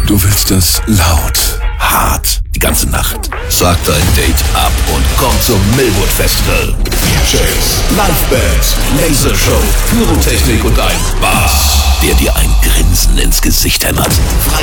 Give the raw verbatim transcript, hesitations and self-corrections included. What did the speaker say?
Du willst das laut, hart, die ganze Nacht. Sag dein Date ab und komm zum Millwood Festival. D Js, Livebands, Lasershow, Pyrotechnik und ein Bass, der dir ein Grinsen ins Gesicht hämmert. Freitag